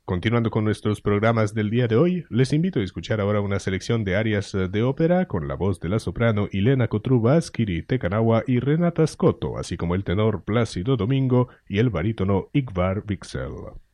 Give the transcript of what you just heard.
Continuando con nuestros programas del día de hoy, les invito a escuchar ahora una selección de arias de ópera con la voz de la soprano Ilena Kotrubas, Kiri Tekanawa y Renata Scotto, así como el tenor Plácido Domingo y el barítono Igvar Wixel.